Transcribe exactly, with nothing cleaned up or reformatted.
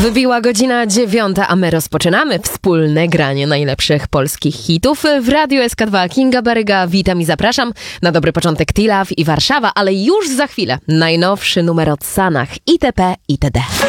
Wybiła godzina dziewiąta, a my rozpoczynamy wspólne granie najlepszych polskich hitów w Radiu S K dwa. Kinga Baryga, witam i zapraszam na dobry początek Tilaw i Warszawa, ale już za chwilę najnowszy numer od Sanach itp. itd.